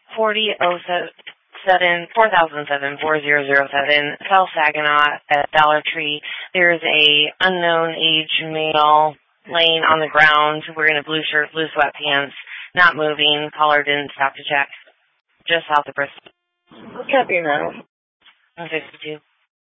4007, South Saginaw at Dollar Tree. There's a unknown age male laying on the ground wearing a blue shirt, blue sweatpants, not moving. Caller didn't stop to check. Just south of Bristol. Copy now. 152.